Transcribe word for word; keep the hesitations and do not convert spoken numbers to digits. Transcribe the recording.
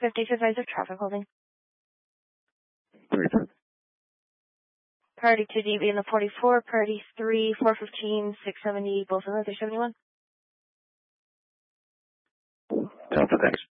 fifty to advisor, traffic holding. thirty-five. Priority two D B in the forty-four, priority three, four fifteen, six seventy, both in the three seventy-one. Delta, thanks.